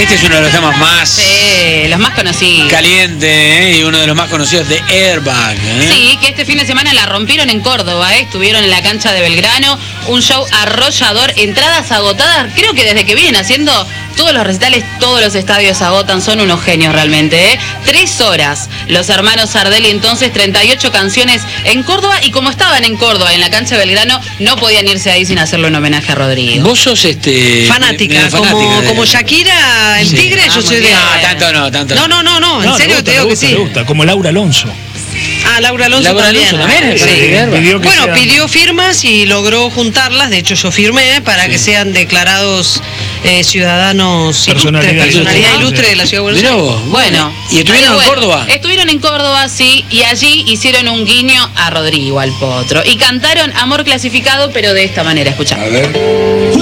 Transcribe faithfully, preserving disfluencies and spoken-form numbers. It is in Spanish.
Este es uno de los temas más... Sí, los más conocidos. Caliente, ¿eh? Y uno de los más conocidos de Airbag, ¿eh? Sí, que este fin de semana la rompieron en Córdoba, ¿eh? Estuvieron en la cancha de Belgrano, un show arrollador, entradas agotadas, creo que desde que vienen haciendo todos los recitales, todos los estadios agotan, son unos genios realmente, ¿eh? Tres horas, los hermanos Sardelli entonces, treinta y ocho canciones en Córdoba, y como estaban en Córdoba, en la cancha de Belgrano, no podían irse ahí sin hacerle un homenaje a Rodrigo. Vos sos este... Fanática, fanática como, de... como Shakira en Sí. Tigre, Ah, yo muy soy de... bien. No, tanto no, tanto No, no, no, no, en No, serio le gusta, te digo le que gusta, sí. le gusta, como Laura Alonso. Ah, Laura Alonso Laura también. Alonso también, Sí. sí. Pidió que Bueno, sean- pidió firmas y logró juntarlas, de hecho yo firmé para Sí. que sean declarados eh, ciudadanos Personalidad ilustres, personalidad ilustre. ilustre de la ciudad de Buenos Mirá Aires. vos. Bueno, ¿Y estuvieron bueno, en Córdoba? Estuvieron en Córdoba, sí, y allí hicieron un guiño a Rodrigo, al potro, y cantaron Amor Clasificado, pero de esta manera, escuchá. A ver.